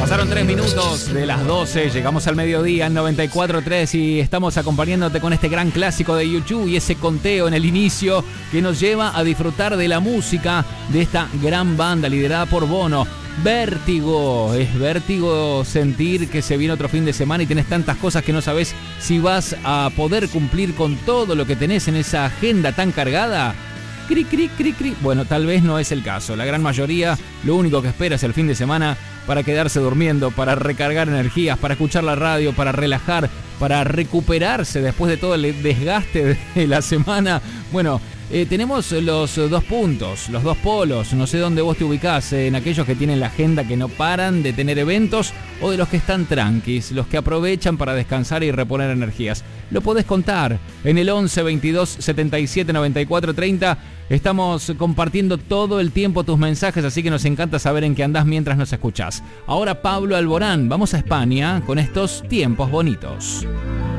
Pasaron 3 minutos de las 12, llegamos al mediodía en 94.3 y estamos acompañándote con este gran clásico de YouTube y ese conteo en el inicio que nos lleva a disfrutar de la música de esta gran banda liderada por Bono. Vértigo, es vértigo sentir que se viene otro fin de semana y tenés tantas cosas que no sabés si vas a poder cumplir con todo lo que tenés en esa agenda tan cargada. Cri, cri, cri, cri. Bueno, tal vez no es el caso. La gran mayoría lo único que espera es el fin de semana para quedarse durmiendo, para recargar energías, para escuchar la radio, para relajar, para recuperarse después de todo el desgaste de la semana. Bueno, tenemos los dos puntos, los dos polos. No sé dónde vos te ubicás, en aquellos que tienen la agenda que no paran de tener eventos o de los que están tranquis, los que aprovechan para descansar y reponer energías. Lo podés contar en el 11 22 77 94 30. Estamos compartiendo todo el tiempo tus mensajes, así que nos encanta saber en qué andás mientras nos escuchás. Ahora Pablo Alborán, vamos a España con estos tiempos bonitos.